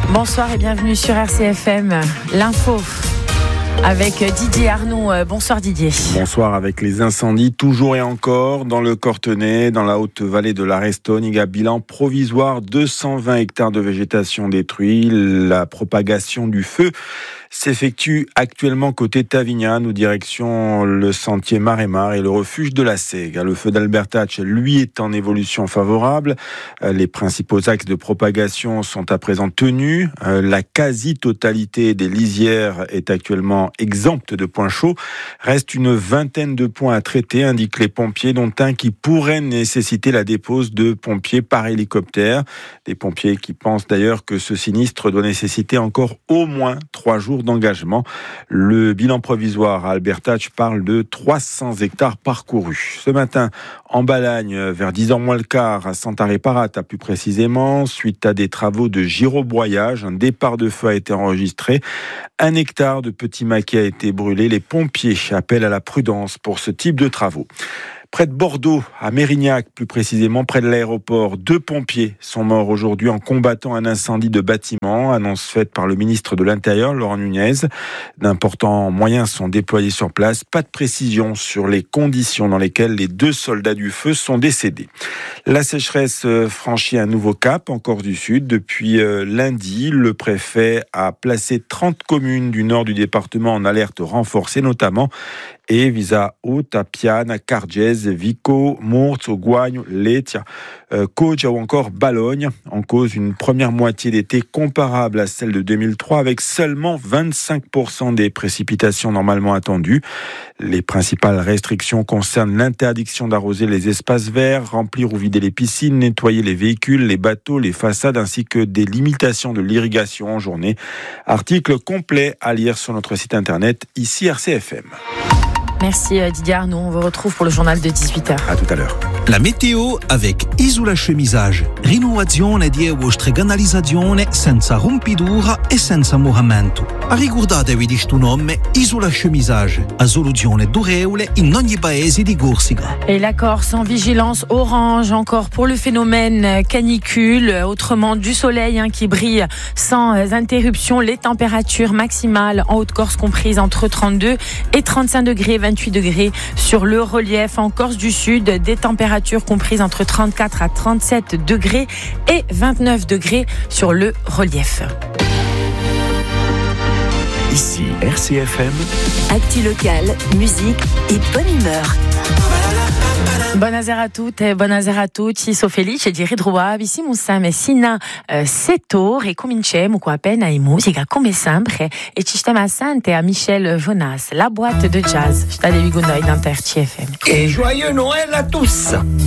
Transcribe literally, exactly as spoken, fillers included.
Bonsoir et bienvenue sur R C F M, l'info avec Didier Arnaud. Bonsoir Didier. Bonsoir. Avec les incendies toujours et encore dans le Cortenay, dans la haute vallée de la Restoniga, bilan provisoire, deux cent vingt hectares de végétation détruits. La propagation du feu s'effectue actuellement côté Tavignane, ou direction le sentier Marémar et le refuge de la Sègue. Le feu d'Albertach, lui, est en évolution favorable. Les principaux axes de propagation sont à présent tenus. La quasi-totalité des lisières est actuellement exempte de points chauds. Reste une vingtaine de points à traiter, indiquent les pompiers, dont un qui pourrait nécessiter la dépose de pompiers par hélicoptère. Des pompiers qui pensent d'ailleurs que ce sinistre doit nécessiter encore au moins trois jours d'engagement. Le bilan provisoire à Albertach parle de trois cents hectares parcourus. Ce matin, en Balagne, vers dix heures moins le quart, à Santaré-Parata plus précisément, suite à des travaux de gyrobroyage, un départ de feu a été enregistré. Un hectare de petits maquis a été brûlé. Les pompiers appellent à la prudence pour ce type de travaux. Près de Bordeaux, à Mérignac, plus précisément près de l'aéroport, deux pompiers sont morts aujourd'hui en combattant un incendie de bâtiment, annonce faite par le ministre de l'Intérieur, Laurent Nunez. D'importants moyens sont déployés sur place. Pas de précision sur les conditions dans lesquelles les deux soldats du feu sont décédés. La sécheresse franchit un nouveau cap en Corse du Sud. Depuis lundi, le préfet a placé trente communes du nord du département en alerte renforcée, notamment et Visa Haute, à Piane, à Cargès, Vico, Mourtz, Augoigne, Letia, euh, Coggia ou encore Balogne. En cause, une première moitié d'été comparable à celle de deux mille trois, avec seulement vingt-cinq pour cent des précipitations normalement attendues. Les principales restrictions concernent l'interdiction d'arroser les espaces verts, remplir ou vider les piscines, nettoyer les véhicules, les bateaux, les façades, ainsi que des limitations de l'irrigation en journée. Article complet à lire sur notre site internet, ici R C F M. Merci Didier Arnaud, on vous retrouve pour le journal de diciotto heures. À tout à l'heure. La météo avec Isola Chemisage. Rinnovazione di vostre canalizzazione senza rompidura e senza moramento. Ricordatevi di sto nome, Isola Chemisage. A soluzione durevole in ogni paese di Corsica. Et la Corse en vigilance orange encore pour le phénomène canicule, autrement du soleil hein, qui brille sans interruption. Les températures maximales en Haute-Corse comprises entre trente-deux et trente-cinq degrés, vingt-huit degrés sur le relief. En Corse du Sud, des températures comprises entre trente-quatre à trente-sept degrés et vingt-neuf degrés sur le relief. Ici R C F M. Actu local, musique et bonne humeur. Buonasera a tutte e buonasera a tutti, sono felice di ritrovarvi insieme sino a sette ore e cominciamo con appena in musica come sempre e ci stiamo assente a Michel Jonas, la boîte de jazz. Statevi con noi dans R C F M. Et joyeux Noël à tous!